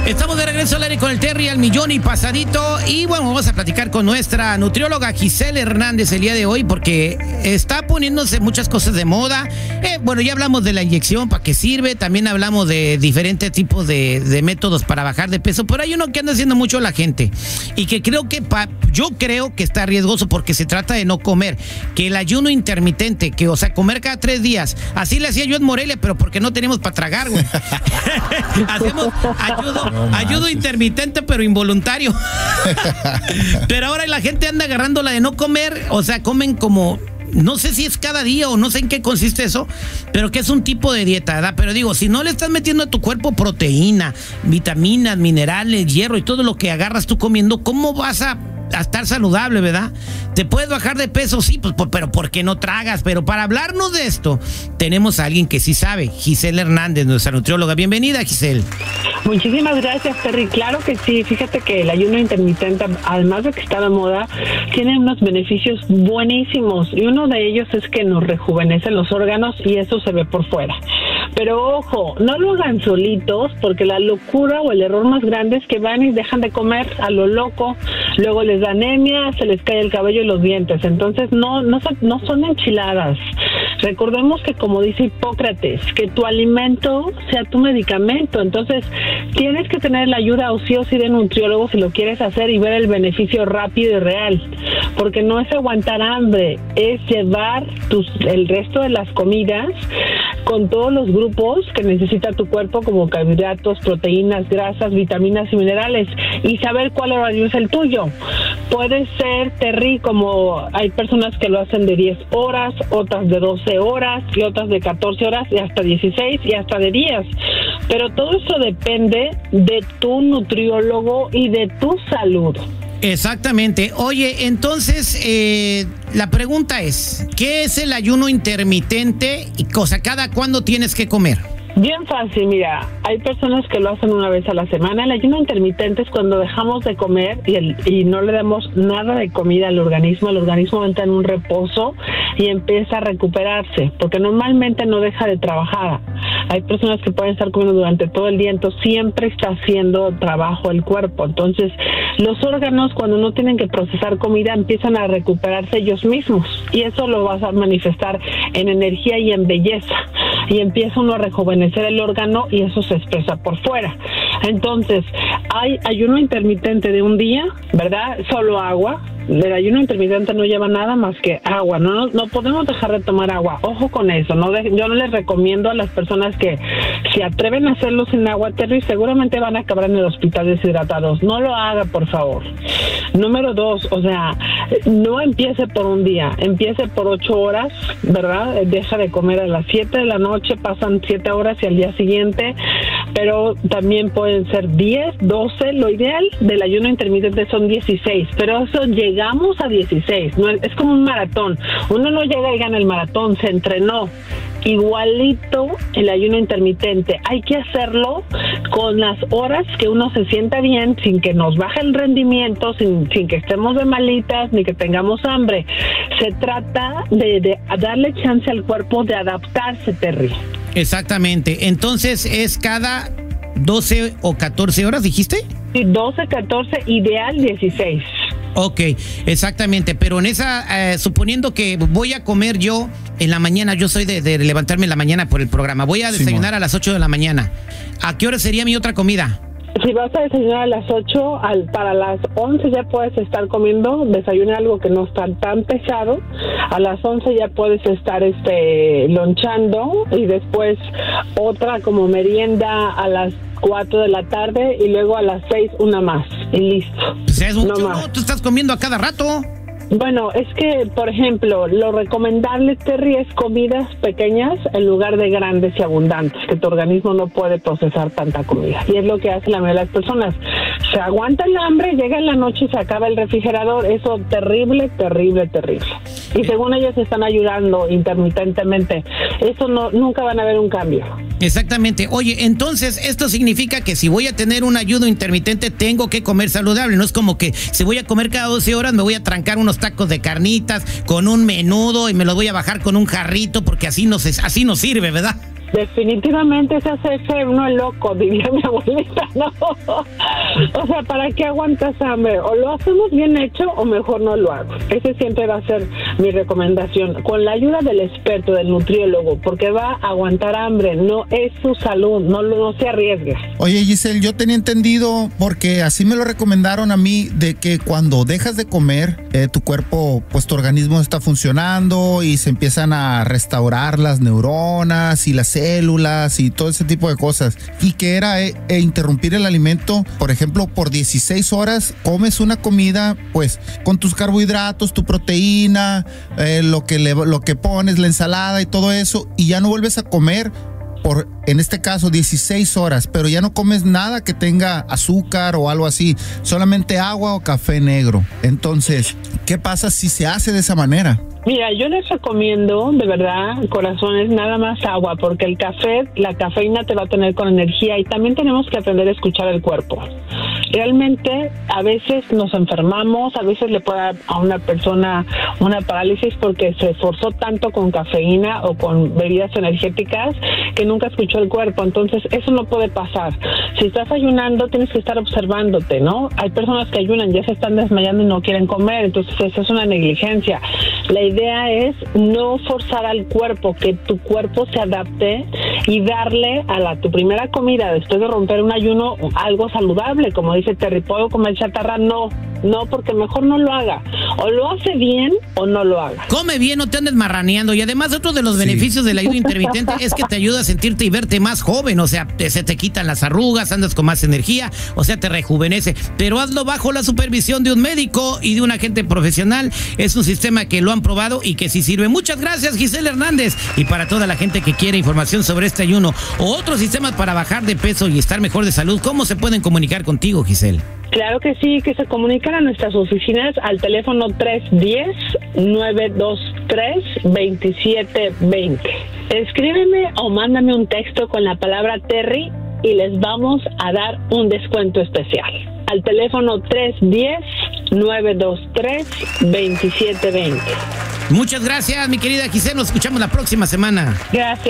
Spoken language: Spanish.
Estamos de regreso al aire con el Terry al millón y pasadito. Y bueno, vamos a platicar con nuestra nutrióloga Giselle Hernández el día de hoy porque está poniéndose muchas cosas de moda. Bueno, ya hablamos de la inyección, para qué sirve. También hablamos de diferentes tipos de métodos para bajar de peso. Pero hay uno que anda haciendo mucho la gente y que creo que yo creo que está riesgoso porque se trata de no comer. Que el ayuno intermitente, que o sea, comer cada 3 días. Así le hacía yo en Morelia, pero porque no tenemos para tragar, güey. Hacemos ayudo intermitente, pero involuntario. Pero ahora la gente anda agarrando la de no comer, o sea, comen como, no sé si es cada día o no sé en qué consiste eso, pero que es un tipo de dieta, ¿verdad? Pero digo, si no le estás metiendo a tu cuerpo proteína, vitaminas, minerales, hierro y todo lo que agarras tú comiendo, ¿cómo vas a estar saludable, verdad? ¿Te puedes bajar de peso? Sí, pues, pero ¿por qué no tragas? Pero para hablarnos de esto, tenemos a alguien que sí sabe, Giselle Hernández, nuestra nutrióloga. Bienvenida, Giselle. Muchísimas gracias, Terry. Claro que sí. Fíjate que el ayuno intermitente, además de que está de moda, tiene unos beneficios buenísimos. Y uno de ellos es que nos rejuvenecen los órganos y eso se ve por fuera. Pero ojo, no lo hagan solitos porque la locura o el error más grande es que van y dejan de comer a lo loco. Luego les da anemia, se les cae el cabello y los dientes. Entonces no son enchiladas. Recordemos que, como dice Hipócrates, que tu alimento sea tu medicamento. Entonces tienes que tener la ayuda o sí de nutriólogo si lo quieres hacer y ver el beneficio rápido y real. Porque no es aguantar hambre, es llevar el resto de las comidas con todos los grupos que necesita tu cuerpo, como carbohidratos, proteínas, grasas, vitaminas y minerales, y saber cuál horario es el tuyo. Puede ser, Terry, como hay personas que lo hacen de 10 horas, otras de 12 horas, y otras de 14 horas, y hasta 16, y hasta de 10. Pero todo eso depende de tu nutriólogo y de tu salud. Exactamente. Oye, entonces, la pregunta es, ¿qué es el ayuno intermitente? Y cosa, ¿cada cuándo tienes que comer? Bien fácil, mira, hay personas que lo hacen una vez a la semana. El ayuno intermitente es cuando dejamos de comer y no le damos nada de comida al organismo. El organismo entra en un reposo y empieza a recuperarse, porque normalmente no deja de trabajar. Hay personas que pueden estar comiendo durante todo el día, entonces siempre está haciendo trabajo el cuerpo. Entonces, los órganos, cuando no tienen que procesar comida, empiezan a recuperarse ellos mismos. Y eso lo vas a manifestar en energía y en belleza. Y empieza uno a rejuvenecer el órgano y eso se expresa por fuera. Entonces, hay ayuno intermitente de un día, ¿verdad? Solo agua. El ayuno intermitente no lleva nada más que agua. No podemos dejar de tomar agua. Ojo con eso. Yo no les recomiendo a las personas que se atreven a hacerlo sin agua, Terry, seguramente van a acabar en el hospital deshidratados. No lo haga, por favor. Número 2, o sea, no empiece por un día, empiece por 8 horas, ¿verdad? Deja de comer a las 7 de la noche, pasan 7 horas y al día siguiente, pero también pueden ser 10, 12. Lo ideal del ayuno intermitente son 16, pero eso llegamos a 16, no es como un maratón. Uno no llega y gana el maratón, se entrenó. Igualito el ayuno intermitente, hay que hacerlo con las horas que uno se sienta bien, sin que nos baje el rendimiento, sin que estemos de malitas ni que tengamos hambre. Se trata de darle chance al cuerpo de adaptarse, Terry. Exactamente, entonces es cada 12 o 14 horas, ¿dijiste? Sí, 12, 14, ideal 16. Ok, exactamente, pero en esa, suponiendo que voy a comer yo en la mañana, yo soy de levantarme en la mañana por el programa, voy a desayunar a las 8 de la mañana, ¿a qué hora sería mi otra comida? Si vas a desayunar a las 8, para las 11 ya puedes estar comiendo, desayunar algo que no está tan pesado, a las 11 ya puedes estar lonchando y después otra como merienda a las 4 de la tarde y luego a las 6 una más y listo. Pues es mucho, no, tú estás comiendo a cada rato. Bueno, es que, por ejemplo, lo recomendable, Terry, es comidas pequeñas en lugar de grandes y abundantes, que tu organismo no puede procesar tanta comida. Y es lo que hace la mayoría de las personas. Se aguanta el hambre, llega en la noche y se acaba el refrigerador. Eso terrible, terrible, terrible. Y según ellos están ayudando intermitentemente. Eso nunca van a ver un cambio. Exactamente. Oye, entonces esto significa que si voy a tener un ayuno intermitente tengo que comer saludable. No es como que si voy a comer cada 12 horas me voy a trancar unos tacos de carnitas con un menudo y me los voy a bajar con un jarrito porque así no sirve, ¿verdad? Definitivamente es hacerse uno el loco, diría mi abuelita, ¿no? O sea, ¿para qué aguantas hambre? O lo hacemos bien hecho o mejor no lo hago. Ese siempre va a ser mi recomendación. Con la ayuda del experto, del nutriólogo, porque va a aguantar hambre, no es su salud, no se arriesgue. Oye, Giselle, yo tenía entendido, porque así me lo recomendaron a mí, de que cuando dejas de comer, tu cuerpo, pues tu organismo está funcionando y se empiezan a restaurar las neuronas y las células y todo ese tipo de cosas, y que era interrumpir el alimento, por ejemplo, por 16 horas comes una comida, pues con tus carbohidratos, tu proteína, lo que pones, la ensalada y todo eso, y ya no vuelves a comer por, en este caso, 16 horas, pero ya no comes nada que tenga azúcar o algo así, solamente agua o café negro. Entonces, ¿qué pasa si se hace de esa manera? Mira, yo les recomiendo, de verdad, corazones, nada más agua, porque el café, la cafeína te va a tener con energía, y también tenemos que aprender a escuchar el cuerpo. Realmente, a veces nos enfermamos, a veces le puede dar a una persona una parálisis porque se esforzó tanto con cafeína o con bebidas energéticas que nunca escuchó el cuerpo. Entonces, eso no puede pasar. Si estás ayunando, tienes que estar observándote, ¿no? Hay personas que ayunan, ya se están desmayando y no quieren comer, entonces eso es una negligencia. La idea es no forzar al cuerpo, que tu cuerpo se adapte y darle a tu primera comida después de romper un ayuno algo saludable, como dice Terry. ¿Puedo comer chatarra? No, porque mejor no lo haga. O lo hace bien o no lo haga. Come bien, no te andes marraneando. Y además otro de los beneficios del ayuno intermitente es que te ayuda a sentirte y verte más joven. O sea, se te quitan las arrugas, andas con más energía, o sea, te rejuvenece. Pero hazlo bajo la supervisión de un médico y de un agente profesional. Es un sistema que lo han probado y que sí sirve. Muchas gracias, Giselle Hernández. Y para toda la gente que quiere información sobre este ayuno o otros sistemas para bajar de peso y estar mejor de salud, ¿cómo se pueden comunicar contigo, Giselle? Claro que sí, que se comunican a nuestras oficinas al teléfono 310-923-2720. Escríbeme o mándame un texto con la palabra Terry y les vamos a dar un descuento especial. Al teléfono 310-923-2720. Muchas gracias, mi querida Giselle. Nos escuchamos la próxima semana. Gracias.